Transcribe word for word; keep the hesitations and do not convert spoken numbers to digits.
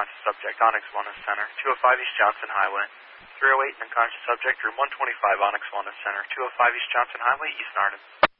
unconscious subject, Onyx Wellness Center, two oh five East Johnson Highway. three oh eight, unconscious subject, room one twenty-five, Onyx Wellness Center, two oh five East Johnson Highway, East Nardin.